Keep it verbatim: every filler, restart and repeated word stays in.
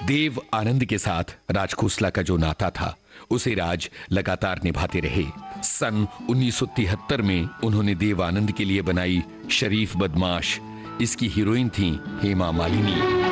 देव आनंद के साथ राज खोसला का जो नाता था उसे राज लगातार निभाते रहे। सन उन्नीस सौ तिहत्तर में उन्होंने देव आनंद के लिए बनाई शरीफ बदमाश, इसकी हीरोइन थी हेमा मालिनी।